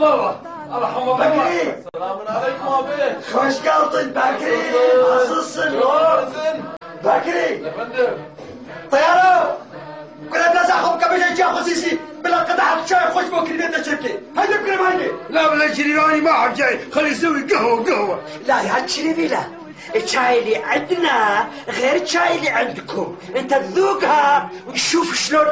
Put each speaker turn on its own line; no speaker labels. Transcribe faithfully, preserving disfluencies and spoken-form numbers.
الله الله الله
بكري
السلام عليكم ابي
خوش قلطن بكري عزيزسن بكري
يا فندم
طيارة كل الناس اخذ كبش جا خصيصي بلا قطعة شاي خوش بكري بيت شركة هيدا بكري مايني
لا ولا شريراني ما حد جاي خلي يسوي قهوة قهوة
لا يا شريفي لا الشاي اللي عندنا غير الشاي اللي عندكم انت تذوقها وتشوف شلون